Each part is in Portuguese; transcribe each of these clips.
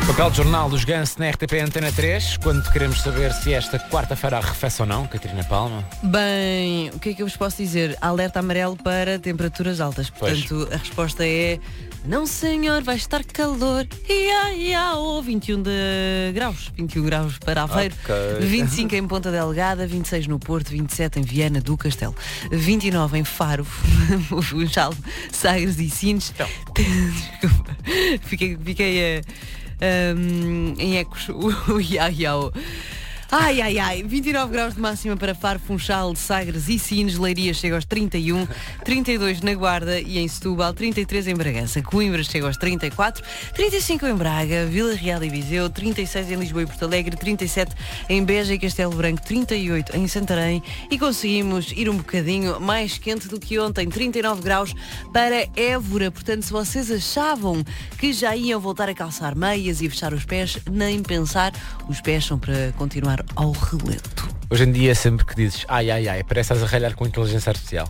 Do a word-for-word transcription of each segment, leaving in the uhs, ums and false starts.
Papel de jornal dos Guns na R T P Antena três, quando queremos saber se esta quarta-feira arrefece ou não, Catarina Palma. Bem, o que é que eu vos posso dizer? Alerta amarelo para temperaturas altas. Portanto, pois. A resposta é: não senhor, vai estar calor. Ia, ia, oh, vinte e um de graus. vinte e um graus para Aveiro. Okay. vinte e cinco em Ponta Delgada, vinte e seis no Porto, vinte e sete em Viana do Castelo, vinte e nove em Faro, Funchal, Sagres e Sines. Então. fiquei fiquei a. Um, em ecos, o, o ia, ia, o. Ai, ai, ai, vinte e nove graus de máxima para Faro, Funchal, Sagres e Sines. Leiria chega aos trinta e um, trinta e dois na Guarda e em Setúbal, trinta e três em Bragança. Coimbra chega aos trinta e quatro, trinta e cinco em Braga, Vila Real e Viseu, trinta e seis em Lisboa e Porto Alegre, trinta e sete em Beja e Castelo Branco, trinta e oito em Santarém, e conseguimos ir um bocadinho mais quente do que ontem, trinta e nove graus para Évora. Portanto, se vocês achavam que já iam voltar a calçar meias e a fechar os pés, nem pensar, os pés são para continuar ao relento. Hoje em dia, sempre que dizes ai, ai, ai, parece a ralhar com inteligência artificial.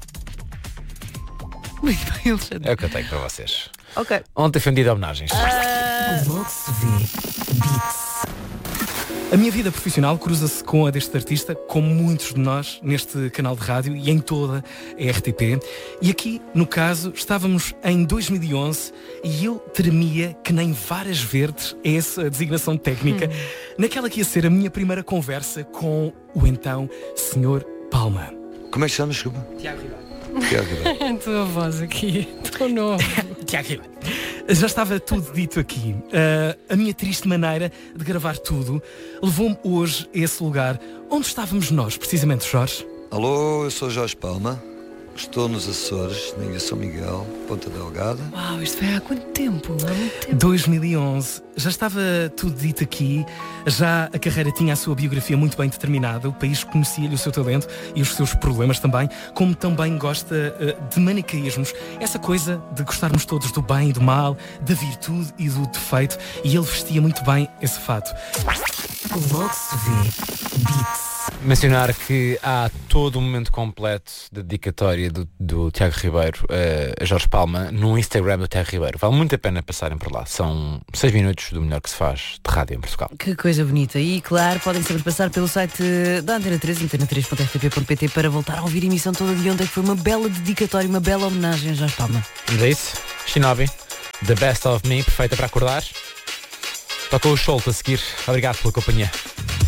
Muito bem, Alexandre. É o que eu tenho para vocês. Ok. Ontem foi um dia de homenagens. Uh... Logo se vê. Beats. A minha vida profissional cruza-se com a deste artista, como muitos de nós neste canal de rádio e em toda a R T P. E aqui, no caso, estávamos em dois mil e onze e ele tremia que nem varas verdes, é essa a designação técnica, hum. naquela que ia ser a minha primeira conversa com o então senhor Palma. Como é que chama, desculpa? Tiago Ribeiro. Tiago Ribeiro. A tua voz aqui, tão novo. Tiago Ribeiro. Já estava tudo dito aqui. Uh, a minha triste maneira de gravar tudo levou-me hoje a esse lugar onde estávamos nós, precisamente, Jorge. Alô, eu sou Jorge Palma. Estou nos Açores, na Ilha São Miguel, Ponta Delgada. Uau, isto foi há quanto tempo? Há muito tempo. dois mil e onze. Já estava tudo dito aqui. Já a carreira tinha a sua biografia muito bem determinada. O país conhecia-lhe o seu talento e os seus problemas também. Como também gosta uh, de manicaísmos. Essa coisa de gostarmos todos do bem e do mal, da virtude e do defeito. E ele vestia muito bem esse fato. Logo se vê. Beats. Mencionar que há todo um momento completo de dedicatória do, do Tiago Ribeiro uh, a Jorge Palma no Instagram do Tiago Ribeiro. Vale muito a pena passarem por lá. São seis minutos do melhor que se faz de rádio em Portugal. Que coisa bonita. E claro, podem sempre passar pelo site da Antena três, antena três ponto r t p ponto p t, para voltar a ouvir a emissão toda de ontem, que foi uma bela dedicatória, uma bela homenagem a Jorge Palma. Vamos a isso? Shinobi, The Best of Me, perfeita para acordar. Toca o Scholt a seguir. Obrigado pela companhia.